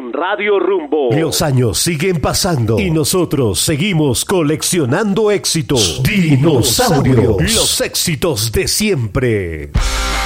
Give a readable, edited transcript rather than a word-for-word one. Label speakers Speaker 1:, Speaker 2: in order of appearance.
Speaker 1: con Radio Rumbo.
Speaker 2: Los años siguen pasando y nosotros seguimos coleccionando éxitos. Dinosaurios, los éxitos de siempre.